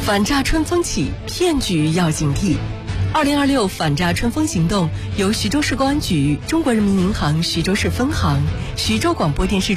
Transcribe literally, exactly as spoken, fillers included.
反诈春风起，骗局要警惕。二零二六反诈春风行动由徐州市公安局、中国人民银行徐州市分行、徐州广播电视